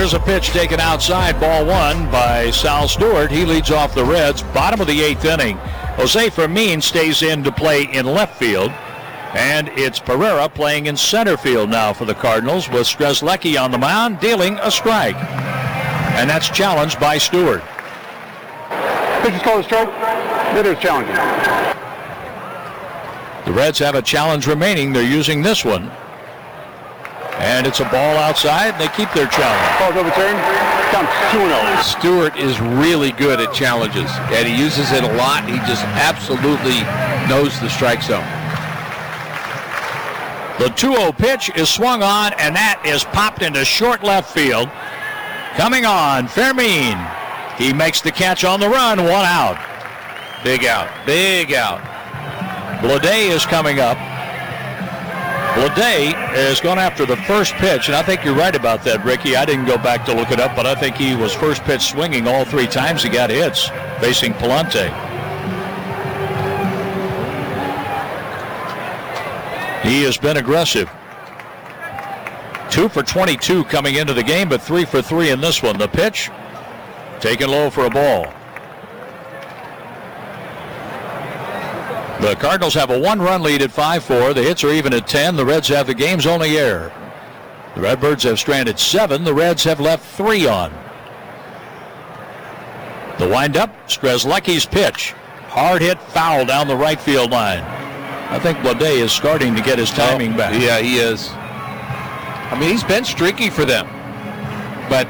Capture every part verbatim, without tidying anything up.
Here's a pitch taken outside, ball one by Sal Stewart. He leads off the Reds, bottom of the eighth inning. Jose Fermin stays in to play in left field. And it's Pereira playing in center field now for the Cardinals with Strzelecki on the mound, dealing a strike. And that's challenged by Stewart. Pitch is called a stroke. It is challenging. The Reds have a challenge remaining. They're using this one. And it's a ball outside. They keep their challenge. Ball's overturned. Counts two and oh. Stewart is really good at challenges, and he uses it a lot. He just absolutely knows the strike zone. The two oh pitch is swung on, and that is popped into short left field. Coming on, Fermin. He makes the catch on the run, one out. Big out, big out. Bleday is coming up. Bleday is going after the first pitch, and I think you're right about that, Ricky. I didn't go back to look it up, but I think he was first pitch swinging all three times he got hits, facing Palante. He has been aggressive. Two for twenty-two coming into the game, but three for three in this one. The pitch, taken low for a ball. The Cardinals have a one-run lead at five four. The hits are even at ten. The Reds have the game's only error. The Redbirds have stranded seven. The Reds have left three on. The windup, Strzelecki's pitch. Hard hit foul down the right field line. I think Bleday is starting to get his timing oh, back. Yeah, he is. I mean, he's been streaky for them. But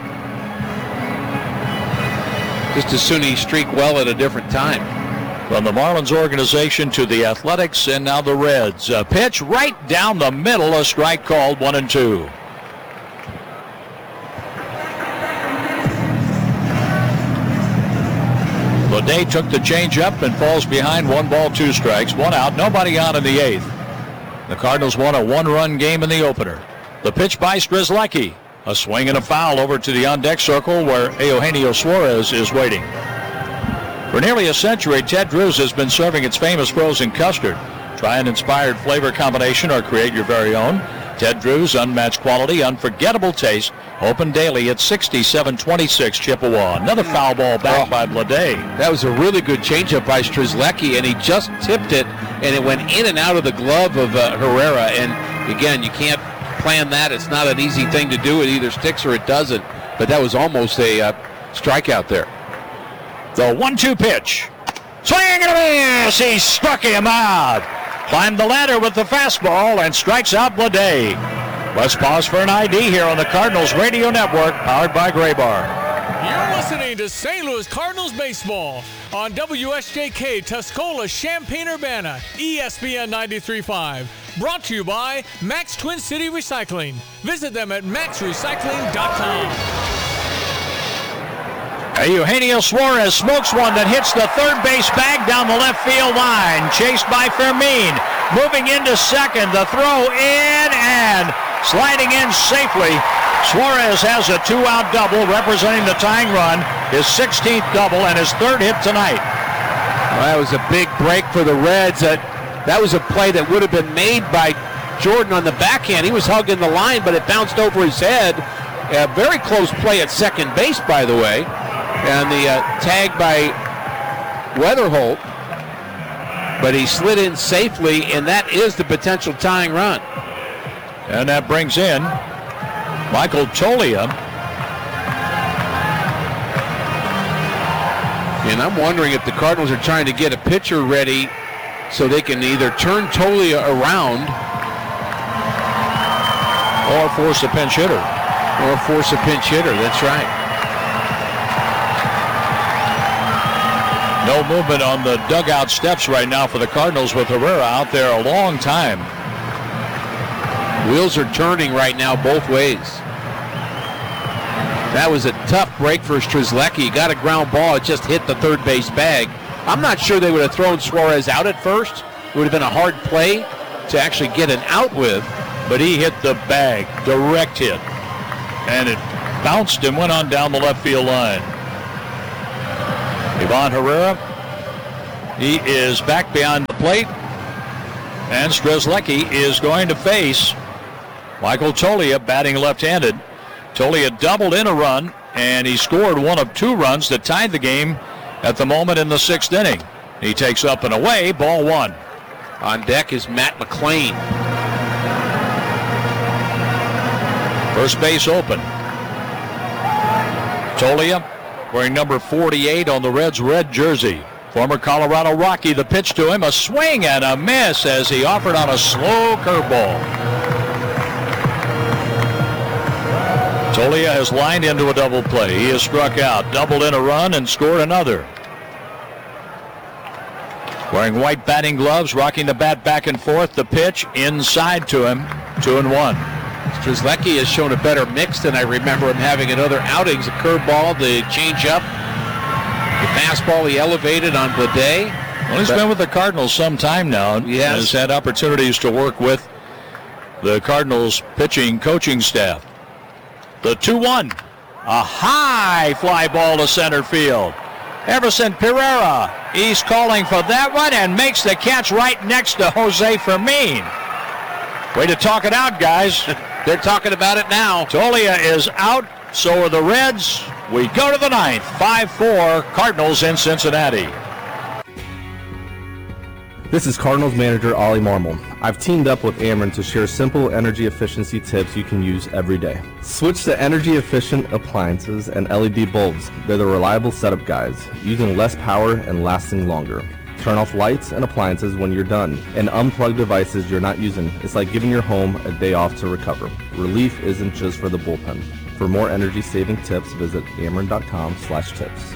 just as soon as he streak well at a different time. From the Marlins organization to the Athletics, and now the Reds. A pitch right down the middle, a strike called, one and two. Bleday took the changeup and falls behind, one ball, two strikes, one out, nobody on in the eighth. The Cardinals won a one-run game in the opener. The pitch by Strzelecki. A swing and a foul over to the on-deck circle where Eugenio Suarez is waiting. For nearly a century, Ted Drewes has been serving its famous frozen custard. Try an inspired flavor combination or create your very own. Ted Drewes, unmatched quality, unforgettable taste. Open daily at sixty-seven twenty-six Chippewa. Another foul ball back oh, by Bleday. That was a really good changeup by Strzelecki, and he just tipped it, and it went in and out of the glove of uh, Herrera. And again, you can't plan that. It's not an easy thing to do. It either sticks or it doesn't. But that was almost a uh, strikeout there. The one two pitch. Swing and a miss. He struck him out. Climbed the ladder with the fastball and strikes out Bleday. Let's pause for an I D here on the Cardinals Radio Network, powered by Graybar. You're listening to Saint Louis Cardinals baseball on W S J K Tuscola, Champaign-Urbana, E S P N ninety-three point five. Brought to you by Max Twin City Recycling. Visit them at max recycling dot com. Eugenio Suarez smokes one that hits the third base bag down the left field line. Chased by Fermin. Moving into second. The throw in and sliding in safely. Suarez has a two-out double representing the tying run. His sixteenth double and his third hit tonight. Well, that was a big break for the Reds. That, that was a play that would have been made by Jordan on the backhand. He was hugging the line, but it bounced over his head. A very close play at second base, by the way. And the uh, tag by Weatherholt, but he slid in safely, and that is the potential tying run. And that brings in Michael Toglia. And I'm wondering if the Cardinals are trying to get a pitcher ready so they can either turn Toglia around or force a pinch hitter. Or force a pinch hitter, that's right. No movement on the dugout steps right now for the Cardinals with Herrera out there a long time. Wheels are turning right now both ways. That was a tough break for Strzelecki. He got a ground ball. It just hit the third base bag. I'm not sure they would have thrown Suarez out at first. It would have been a hard play to actually get an out with. But he hit the bag, direct hit. And it bounced and went on down the left field line. Ivan Herrera, he is back behind the plate. And Strzelecki is going to face Michael Toglia, batting left-handed. Tolia doubled in a run, and he scored one of two runs that tied the game at the moment in the sixth inning. He takes up and away, ball one. On deck is Matt McLean. First base open. Tolia wearing number forty-eight on the Reds' red jersey. Former Colorado Rocky, the pitch to him, a swing and a miss as he offered on a slow curveball. Tolia has lined into a double play. He has struck out, doubled in a run, and scored another. Wearing white batting gloves, rocking the bat back and forth. The pitch inside to him, two and one. Strzelecki has shown a better mix than I remember him having in other outings. The curveball, the changeup, the fastball he elevated on Bleday. Well, he's but, been with the Cardinals some time now. He yes. has had opportunities to work with the Cardinals pitching coaching staff. The two one. A high fly ball to center field. Everson Pereira, he's calling for that one and makes the catch right next to Jose Fermin. Way to talk it out, guys. They're talking about it now. Tolia is out, so are the Reds. We go to the ninth, five four, Cardinals in Cincinnati. This is Cardinals manager Ollie Marmol. I've teamed up with Ameren to share simple energy efficiency tips you can use every day. Switch to energy efficient appliances and L E D bulbs. They're the reliable setup guides, using less power and lasting longer. Turn off lights and appliances when you're done, and unplug devices you're not using. It's like giving your home a day off to recover. Relief isn't just for the bullpen. For more energy-saving tips, visit ameren.com slash tips.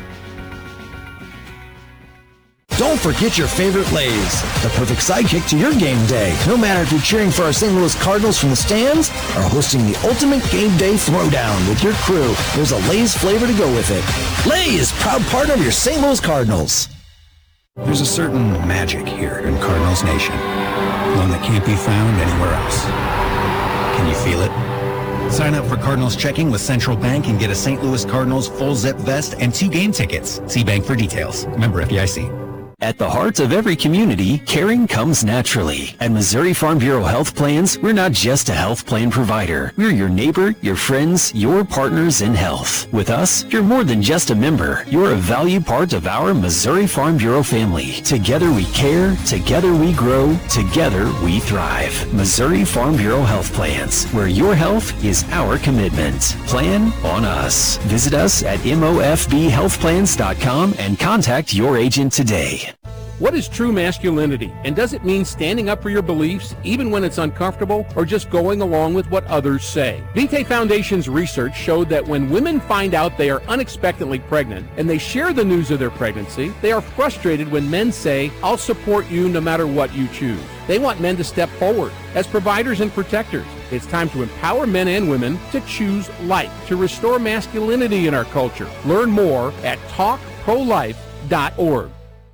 Don't forget your favorite Lay's, the perfect sidekick to your game day. No matter if you're cheering for our Saint Louis Cardinals from the stands or hosting the ultimate game day throwdown with your crew, there's a Lay's flavor to go with it. Lay's, proud partner of your Saint Louis Cardinals. There's a certain magic here in Cardinals Nation, one that can't be found anywhere else. Can you feel it? Sign up for Cardinals Checking with Central Bank and get a Saint Louis Cardinals full zip vest and two game tickets. See Bank for details. Member F D I C. At the heart of every community, caring comes naturally. At Missouri Farm Bureau Health Plans, we're not just a health plan provider. We're your neighbor, your friends, your partners in health. With us, you're more than just a member. You're a valued part of our Missouri Farm Bureau family. Together we care, together we grow, together we thrive. Missouri Farm Bureau Health Plans, where your health is our commitment. Plan on us. Visit us at M O F B health plans dot com and contact your agent today. What is true masculinity, and does it mean standing up for your beliefs even when it's uncomfortable, or just going along with what others say? Vitae Foundation's research showed that when women find out they are unexpectedly pregnant and they share the news of their pregnancy, they are frustrated when men say, "I'll support you no matter what you choose." They want men to step forward as providers and protectors. It's time to empower men and women to choose life, to restore masculinity in our culture. Learn more at talk pro life dot org.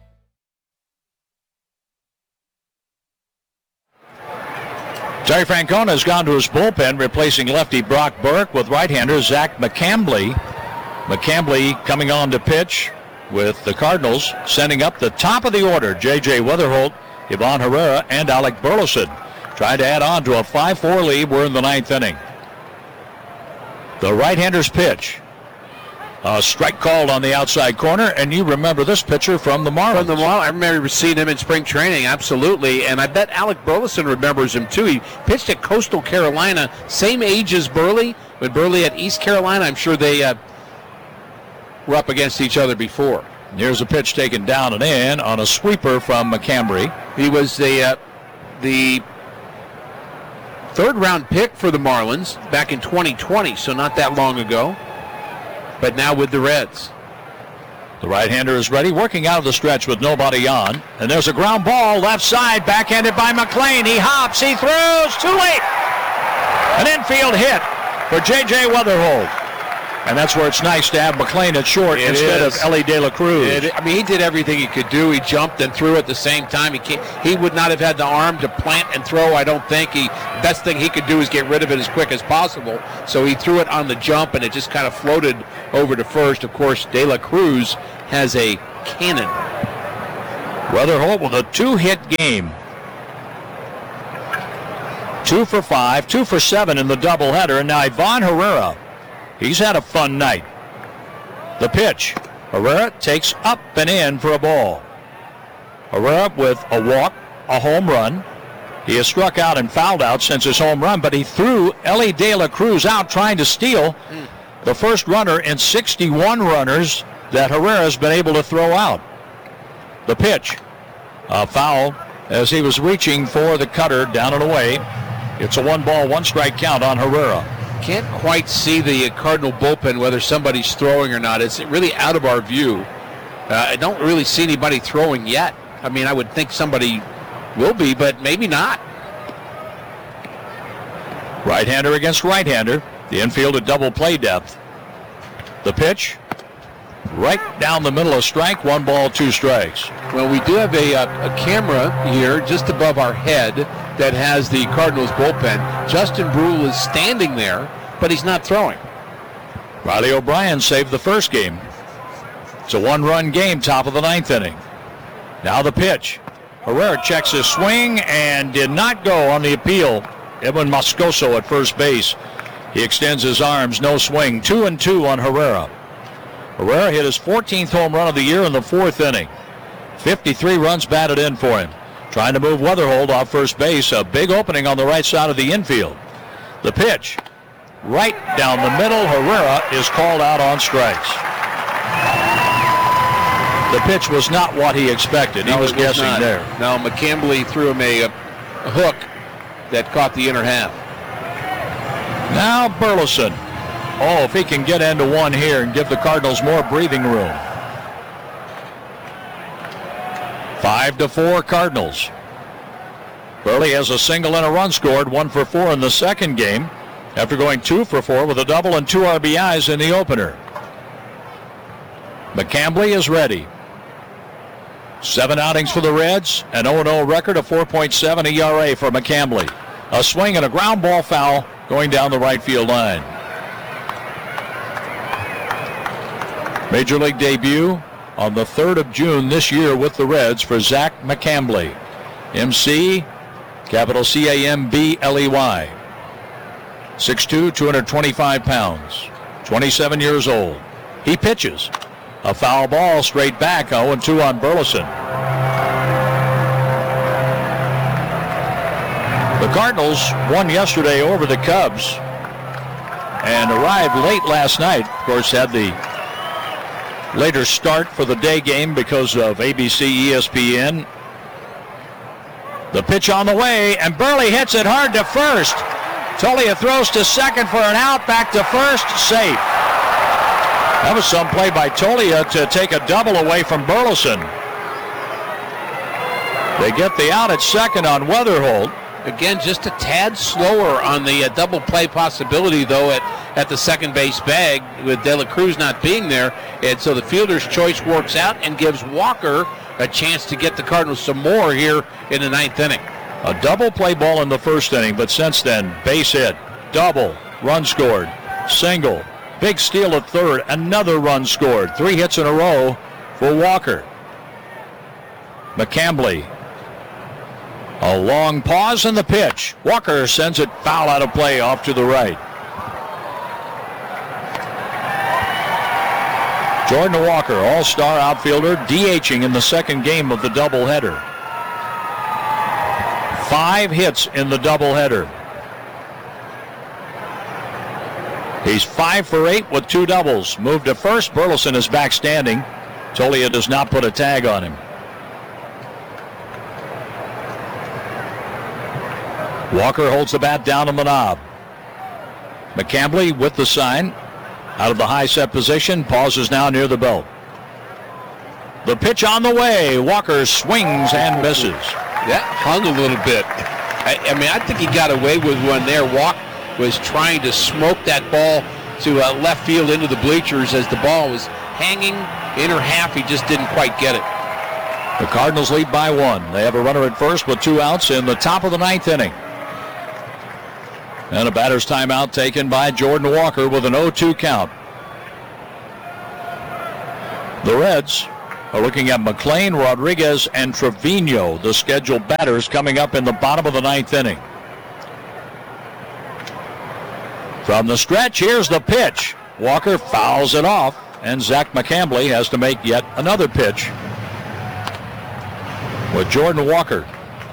Terry Francona has gone to his bullpen, replacing lefty Brock Burke with right-hander Zach McCambly. McCambly coming on to pitch with the Cardinals, sending up the top of the order. J J Weatherholt, Ivan Herrera, and Alec Burleson. Trying to add on to a five four lead. We're in the ninth inning. The right-hander's pitch. A strike called on the outside corner, and you remember this pitcher from the Marlins. From the Marlins. I remember seeing him in spring training, absolutely, and I bet Alec Burleson remembers him too. He pitched at Coastal Carolina, same age as Burley, but Burley at East Carolina. I'm sure they uh, were up against each other before. Here's a pitch taken down and in on a sweeper from McCambry. He was the uh, the third round pick for the Marlins back in twenty twenty, so not that long ago. But now with the Reds. The right-hander is ready, working out of the stretch with nobody on. And there's a ground ball, left side, backhanded by McLean. He hops, he throws, too late. An infield hit for J J Weatherholt. And that's where it's nice to have McLean at short it instead is. of Ellie De La Cruz. It, I mean, he did everything he could do. He jumped and threw at the same time. He can't, he would not have had the arm to plant and throw, I don't think. He best thing he could do is get rid of it as quick as possible. So he threw it on the jump, and it just kind of floated over to first. Of course, De La Cruz has a cannon. Weatherholt with a two-hit game. Two for five, two for seven in the doubleheader. And now Ivan Herrera He's had a fun night. The pitch. Herrera takes up and in for a ball. Herrera with a walk, a home run. He has struck out and fouled out since his home run, but he threw Elly De La Cruz out trying to steal mm. the first runner in sixty-one runners that Herrera has been able to throw out. The pitch. A foul as he was reaching for the cutter down and away. It's a one ball, one strike count on Herrera. Can't quite see the Cardinal bullpen, whether somebody's throwing or not. It's really out of our view. Uh, I don't really see anybody throwing yet. I mean, I would think somebody will be, but maybe not. Right-hander against right-hander. The infield at double play depth. The pitch. Right down the middle of strike. One ball, two strikes. Well, we do have a, a, a camera here just above our head that has the Cardinals bullpen. Justin Brule is standing there, but he's not throwing. Riley O'Brien saved the first game. It's a one-run game, top of the ninth inning. Now the pitch. Herrera checks his swing and did not go on the appeal. Edwin Moscoso at first base. He extends his arms, no swing. Two and two on Herrera. Herrera hit his fourteenth home run of the year in the fourth inning. fifty-three runs batted in for him. Trying to move Weatherhold off first base. A big opening on the right side of the infield. The pitch. Right down the middle. Herrera is called out on strikes. The pitch was not what he expected. He no, was, was guessing not. there. No, McCambley threw him a, a hook that caught the inner half. Now Burleson. Oh, if he can get into one here and give the Cardinals more breathing room. Five to four Cardinals. Burley has a single and a run scored, one for four in the second game, after going two for four with a double and two R B Is in the opener. McCambley is ready. Seven outings for the Reds, an oh and oh record, a four point seven E R A for McCambley. A swing and a ground ball foul going down the right field line. Major League debut on the third of June this year with the Reds for Zach McCambley. M C, capital C A M B L E Y. six two, two hundred twenty-five pounds, twenty-seven years old. He pitches. A foul ball straight back, oh and two on Burleson. The Cardinals won yesterday over the Cubs and arrived late last night. Of course, had the later start for the day game because of A B C, E S P N. The pitch on the way, and Burley hits it hard to first. Tolia throws to second for an out, back to first, safe. That was some play by Tolia to take a double away from Burleson. They get the out at second on Weatherhold. Again, just a tad slower on the uh, double play possibility, though, at, at the second base bag with De La Cruz not being there. And so the fielder's choice works out and gives Walker a chance to get the Cardinals some more here in the ninth inning. A double play ball in the first inning, but since then, base hit, double, run scored, single, big steal at third, another run scored. Three hits in a row for Walker. McCambley. A long pause in the pitch. Walker sends it foul out of play off to the right. Jordan Walker, all-star outfielder, DHing in the second game of the doubleheader. Five hits in the doubleheader. He's five for eight with two doubles. Moved to first. Burleson is back standing. Tolia does not put a tag on him. Walker holds the bat down on the knob. McCambley with the sign. Out of the high set position. Pauses now near the belt. The pitch on the way. Walker swings and misses. That hung a little bit. I, I mean, I think he got away with one there. Walk was trying to smoke that ball to uh, left field into the bleachers as the ball was hanging inner half. He just didn't quite get it. The Cardinals lead by one. They have a runner at first with two outs in the top of the ninth inning. And a batter's timeout taken by Jordan Walker with an oh two count. The Reds are looking at McLean, Rodriguez, and Trevino, the scheduled batters coming up in the bottom of the ninth inning. From the stretch, here's the pitch. Walker fouls it off, and Zach McCambley has to make yet another pitch with Jordan Walker.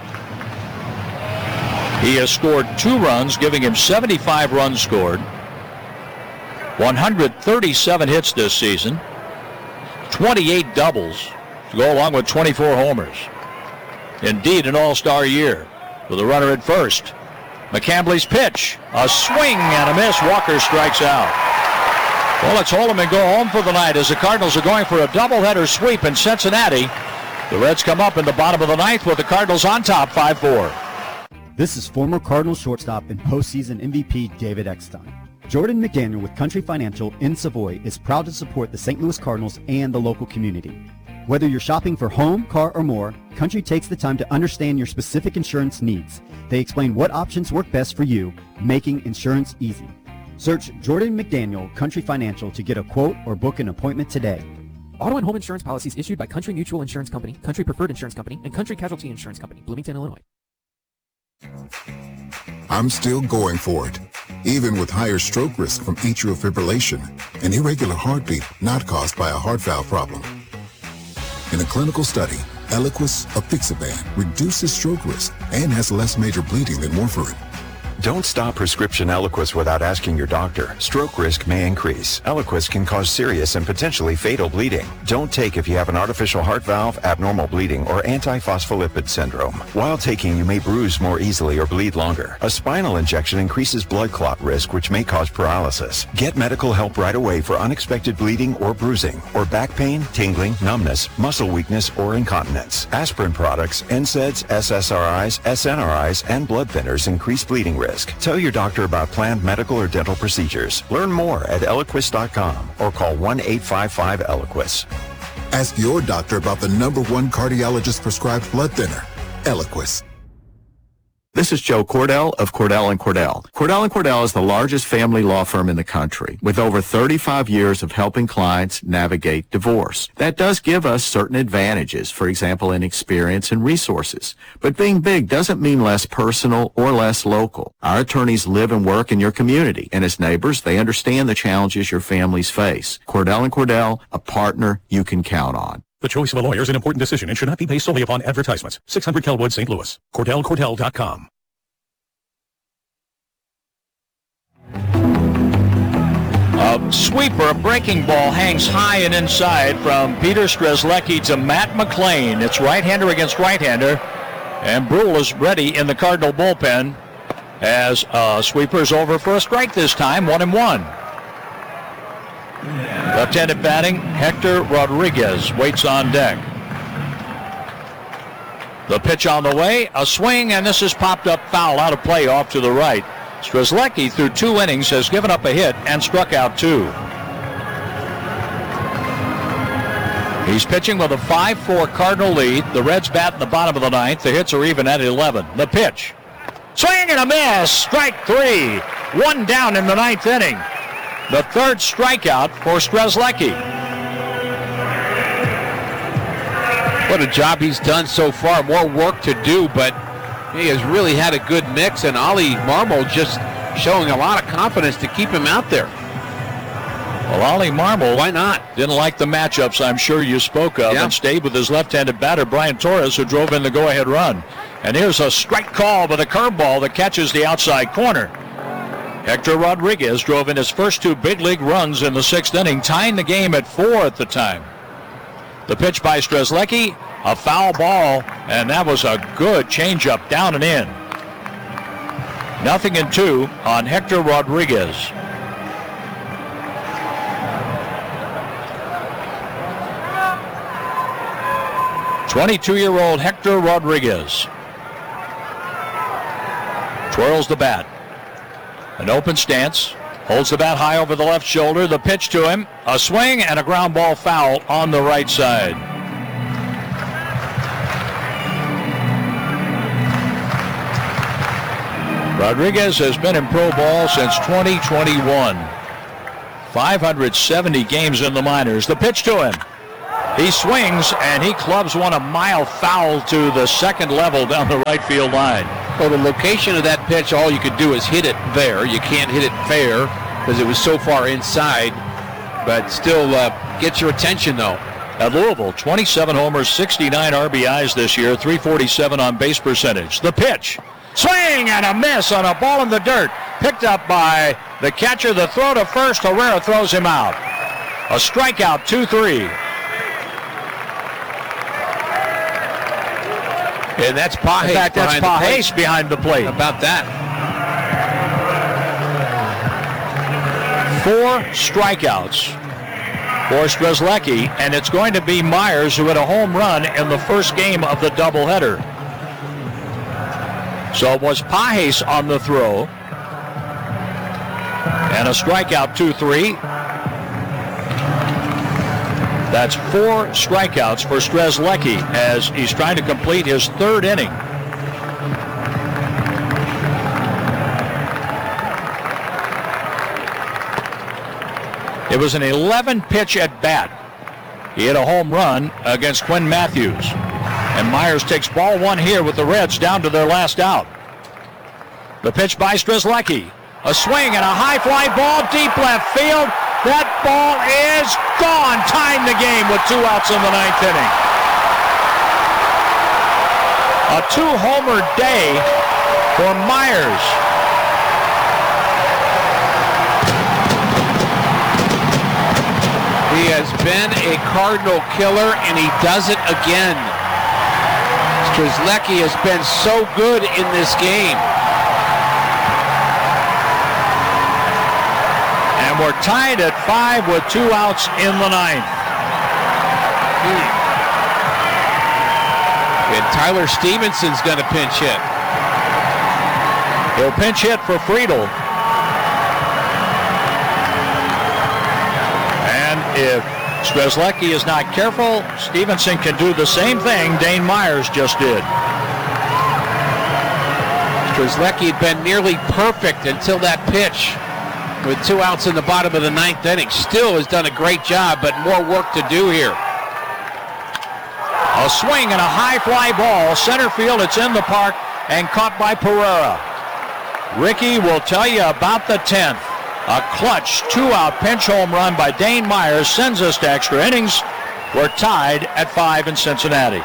He has scored two runs, giving him seventy-five runs scored, one hundred thirty-seven hits this season, twenty-eight doubles to go along with twenty-four homers. Indeed, an all-star year with a runner at first. McCambley's pitch, a swing and a miss. Walker strikes out. Well, it's hold 'em and go home for the night as the Cardinals are going for a doubleheader sweep in Cincinnati. The Reds come up in the bottom of the ninth with the Cardinals on top five four. This is former Cardinals shortstop and postseason M V P David Eckstein. Jordan McDaniel with Country Financial in Savoy is proud to support the Saint Louis Cardinals and the local community. Whether you're shopping for home, car, or more, Country takes the time to understand your specific insurance needs. They explain what options work best for you, making insurance easy. Search Jordan McDaniel Country Financial to get a quote or book an appointment today. Auto and home insurance policies issued by Country Mutual Insurance Company, Country Preferred Insurance Company, and Country Casualty Insurance Company, Bloomington, Illinois. I'm still going for it, even with higher stroke risk from atrial fibrillation, an irregular heartbeat not caused by a heart valve problem. In a clinical study, Eliquis apixaban reduces stroke risk and has less major bleeding than warfarin. Don't stop prescription Eliquis without asking your doctor. Stroke risk may increase. Eliquis can cause serious and potentially fatal bleeding. Don't take if you have an artificial heart valve, abnormal bleeding, or antiphospholipid syndrome. While taking, you may bruise more easily or bleed longer. A spinal injection increases blood clot risk, which may cause paralysis. Get medical help right away for unexpected bleeding or bruising, or back pain, tingling, numbness, muscle weakness, or incontinence. Aspirin products, N SAIDs, S S R Is, S N R Is, and blood thinners increase bleeding risk. Tell your doctor about planned medical or dental procedures. Learn more at Eliquis dot com or call one eight five five Eliquis. Ask your doctor about the number one cardiologist prescribed blood thinner, Eliquis. This is Joe Cordell of Cordell and Cordell. Cordell and Cordell is the largest family law firm in the country with over thirty-five years of helping clients navigate divorce. That does give us certain advantages, for example, in experience and resources. But being big doesn't mean less personal or less local. Our attorneys live and work in your community, and as neighbors, they understand the challenges your families face. Cordell and Cordell, a partner you can count on. The choice of a lawyer is an important decision and should not be based solely upon advertisements. six hundred Kelwood, Saint Louis. Cordell Cordell dot com. A sweeper, a breaking ball, hangs high and inside from Peter Strzelecki to Matt McLean. It's right-hander against right-hander, and Brule is ready in the Cardinal bullpen as uh, sweeper's over for a strike this time, one and one. Left-handed batting, Hector Rodriguez waits on deck. The pitch on the way, a swing, and this is popped up foul out of play off to the right. Strzelecki, through two innings, has given up a hit and struck out two. He's pitching with a five four Cardinal lead. The Reds bat in the bottom of the ninth. The hits are even at eleven. The pitch. Swing and a miss. Strike three. One down in the ninth inning. The third strikeout for Strzelecki. What a job he's done so far. More work to do, but he has really had a good mix, and Ollie Marmol just showing a lot of confidence to keep him out there. Well, Ollie Marmol, why not? Didn't like the matchups I'm sure you spoke of, yeah. and stayed with his left-handed batter, Brian Torres, who drove in the go-ahead run. And here's a strike call with a curveball that catches the outside corner. Hector Rodriguez drove in his first two big league runs in the sixth inning, tying the game at four at the time. The pitch by Strzelecki, a foul ball, and that was a good changeup down and in. Nothing in two on Hector Rodriguez. twenty-two-year-old Hector Rodriguez twirls the bat. An open stance, holds the bat high over the left shoulder. The pitch to him, a swing and a ground ball foul on the right side. Rodriguez has been in pro ball since twenty twenty-one. five hundred seventy games in the minors. The pitch to him. He swings and he clubs one a mile foul to the second level down the right field line. Well, the location of that pitch, all you could do is hit it there. You can't hit it fair. because it was so far inside, but still uh, gets your attention, though. At Louisville, twenty-seven homers, sixty-nine R B Is this year, three forty-seven on base percentage. The pitch. Swing and a miss on a ball in the dirt. Picked up by the catcher. The throw to first. Herrera throws him out. A strikeout, two three. And that's Pages. In fact, that's behind Pages the behind the plate. How about that? Four strikeouts for Strzelecki, and it's going to be Myers who hit a home run in the first game of the doubleheader. So it was Pages on the throw. And a strikeout, two three. That's four strikeouts for Strzelecki as he's trying to complete his third inning. It was an eleven pitch at bat. He hit a home run against Quinn Matthews. And Myers takes ball one here with the Reds down to their last out. The pitch by Strzelecki. A swing and a high fly ball deep left field. That ball is gone. Tying the game with two outs in the ninth inning. A two-homer day for Myers. He has been a Cardinal killer, and he does it again. Strzelecki has been so good in this game. And we're tied at five with two outs in the ninth. Hmm. And Tyler Stevenson's going to pinch hit. He'll pinch hit for Friedel. And if Strzelecki is not careful, Stevenson can do the same thing Dane Myers just did. Strzelecki had been nearly perfect until that pitch. With two outs in the bottom of the ninth inning. Still has done a great job, but more work to do here. A swing and a high fly ball. Center field, it's in the park and caught by Pereira. Ricky will tell you about the tenth. A clutch two-out pinch home run by Dane Myers sends us to extra innings. We're tied at five in Cincinnati.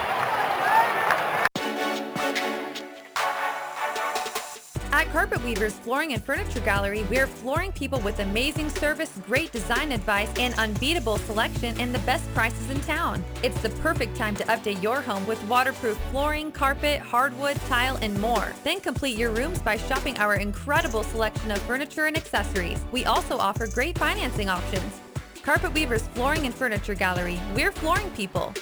At Carpet Weavers Flooring and Furniture Gallery, we're flooring people with amazing service, great design advice, and unbeatable selection and the best prices in town. It's the perfect time to update your home with waterproof flooring, carpet, hardwood, tile, and more. Then complete your rooms by shopping our incredible selection of furniture and accessories. We also offer great financing options. Carpet Weavers Flooring and Furniture Gallery, we're flooring people.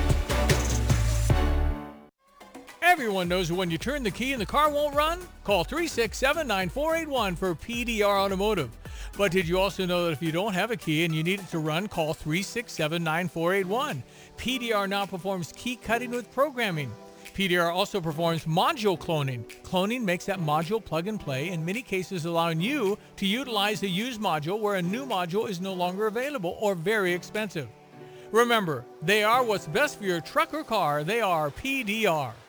Everyone knows when you turn the key and the car won't run? Call three six seven, nine four eight one for P D R Automotive. But did you also know that if you don't have a key and you need it to run, call three six seven, nine four eight one. P D R now performs key cutting with programming. P D R also performs module cloning. Cloning makes that module plug and play, in many cases allowing you to utilize a used module where a new module is no longer available or very expensive. Remember, they are what's best for your truck or car. They are P D R.